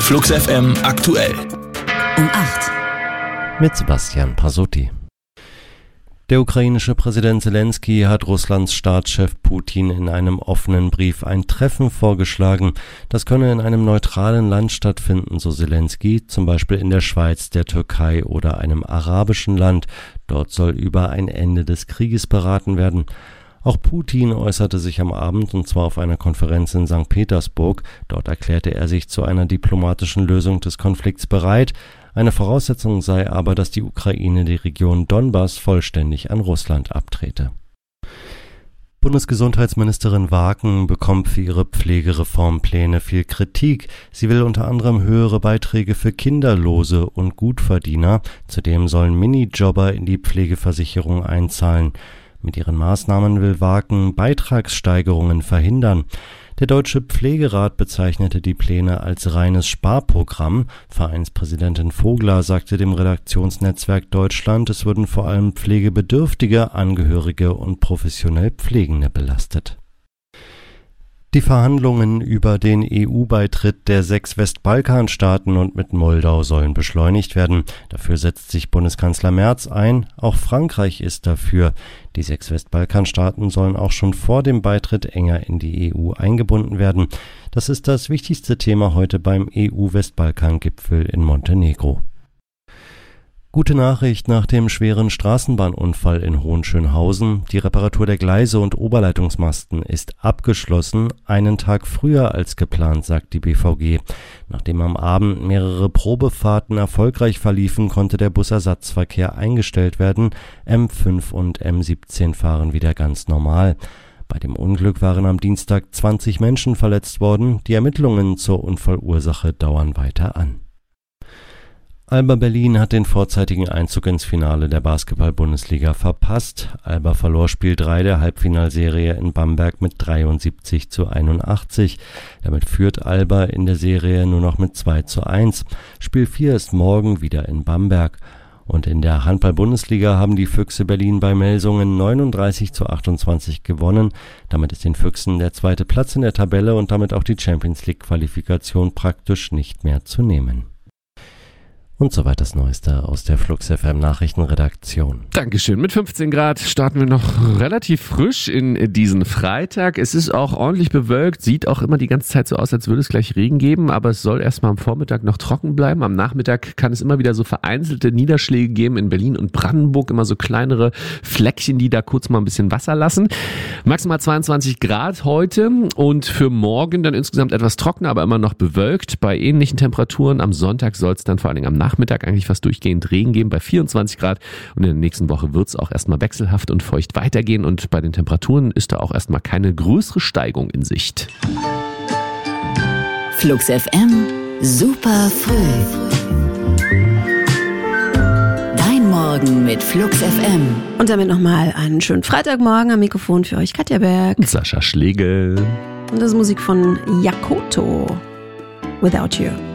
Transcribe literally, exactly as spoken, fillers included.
Flux F M aktuell. Um acht. Mit Sebastian Pasotti. Der ukrainische Präsident Zelensky hat Russlands Staatschef Putin in einem offenen Brief ein Treffen vorgeschlagen. Das könne in einem neutralen Land stattfinden, so Zelensky, zum Beispiel in der Schweiz, der Türkei oder einem arabischen Land. Dort soll über ein Ende des Krieges beraten werden. Auch Putin äußerte sich am Abend, und zwar auf einer Konferenz in Sankt Petersburg. Dort erklärte er sich zu einer diplomatischen Lösung des Konflikts bereit. Eine Voraussetzung sei aber, dass die Ukraine die Region Donbass vollständig an Russland abtrete. Bundesgesundheitsministerin Waken bekommt für ihre Pflegereformpläne viel Kritik. Sie will unter anderem höhere Beiträge für Kinderlose und Gutverdiener. Zudem sollen Minijobber in die Pflegeversicherung einzahlen. Mit ihren Maßnahmen will Waken Beitragssteigerungen verhindern. Der Deutsche Pflegerat bezeichnete die Pläne als reines Sparprogramm. Vereinspräsidentin Vogler sagte dem Redaktionsnetzwerk Deutschland, es würden vor allem pflegebedürftige Angehörige und professionell Pflegende belastet. Die Verhandlungen über den E U-Beitritt der sechs Westbalkanstaaten und mit Moldau sollen beschleunigt werden. Dafür setzt sich Bundeskanzler Merz ein. Auch Frankreich ist dafür. Die sechs Westbalkanstaaten sollen auch schon vor dem Beitritt enger in die E U eingebunden werden. Das ist das wichtigste Thema heute beim E U-Westbalkan-Gipfel in Montenegro. Gute Nachricht nach dem schweren Straßenbahnunfall in Hohenschönhausen. Die Reparatur der Gleise und Oberleitungsmasten ist abgeschlossen, einen Tag früher als geplant, sagt die B V G. Nachdem am Abend mehrere Probefahrten erfolgreich verliefen, konnte der Busersatzverkehr eingestellt werden. M fünf und M siebzehn fahren wieder ganz normal. Bei dem Unglück waren am Dienstag zwanzig Menschen verletzt worden. Die Ermittlungen zur Unfallursache dauern weiter an. Alba Berlin hat den vorzeitigen Einzug ins Finale der Basketball-Bundesliga verpasst. Alba verlor Spiel drei der Halbfinalserie in Bamberg mit dreiundsiebzig zu einundachtzig. Damit führt Alba in der Serie nur noch mit zwei zu eins. Spiel vier ist morgen wieder in Bamberg. Und in der Handball-Bundesliga haben die Füchse Berlin bei Melsungen neununddreißig zu achtundzwanzig gewonnen. Damit ist den Füchsen der zweite Platz in der Tabelle und damit auch die Champions-League-Qualifikation praktisch nicht mehr zu nehmen. Und soweit das Neueste aus der Flux F M Nachrichtenredaktion. Dankeschön. Mit fünfzehn Grad starten wir noch relativ frisch in diesen Freitag. Es ist auch ordentlich bewölkt, sieht auch immer die ganze Zeit so aus, als würde es gleich Regen geben, aber es soll erstmal am Vormittag noch trocken bleiben. Am Nachmittag kann es immer wieder so vereinzelte Niederschläge geben in Berlin und Brandenburg, immer so kleinere Fleckchen, die da kurz mal ein bisschen Wasser lassen. Maximal zweiundzwanzig Grad heute und für morgen dann insgesamt etwas trockener, aber immer noch bewölkt. Bei ähnlichen Temperaturen am Sonntag soll es dann vor allen Dingen am Nachmittag Nachmittag eigentlich fast durchgehend Regen geben bei vierundzwanzig Grad und in der nächsten Woche wird es auch erstmal wechselhaft und feucht weitergehen und bei den Temperaturen ist da auch erstmal keine größere Steigung in Sicht. Flux F M, super früh. Dein Morgen mit Flux F M. Und damit nochmal einen schönen Freitagmorgen am Mikrofon für euch Katja Berg. Sascha Schlegel. Und das ist Musik von Yakoto. Without You.